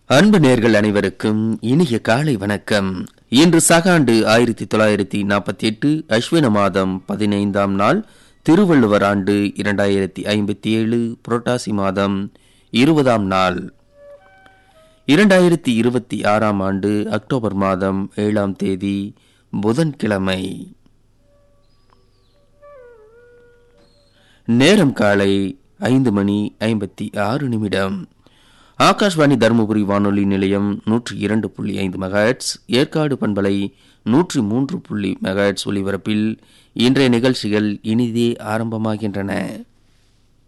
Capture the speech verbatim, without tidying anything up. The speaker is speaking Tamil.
அன்பு நேர்கள் அனைவருக்கும் இனிய காலை வணக்கம். இன்று சகாண்டு ஆயிரத்தி தொள்ளாயிரத்தி நாற்பத்தி எட்டு அஸ்வின மாதம் பதினைந்தாம் நாள், திருவள்ளுவர் ஆண்டு இரண்டாயிரத்தி ஐம்பத்தி ஏழு புரட்டாசி மாதம் இருபதாம் நாள், இரண்டாயிரத்தி இருபத்தி ஆறாம் ஆண்டு அக்டோபர் மாதம் ஏழாம் தேதி புதன்கிழமை. நேரம் காலை ஐந்து மணி ஐம்பத்தி ஆறு நிமிடம். ஆகாஷ்வாணி தருமபுரி வானொலி நிலையம் நூற்றி இரண்டு புள்ளி ஐந்து மெகாஹெட்ஸ், ஏற்காடு பண்பலை நூற்றி மூன்று புள்ளி மெகாஹெட்ஸ் ஒலிபரப்பில் இன்றைய நிகழ்ச்சிகள் இனிதே ஆரம்பமாகின்றன.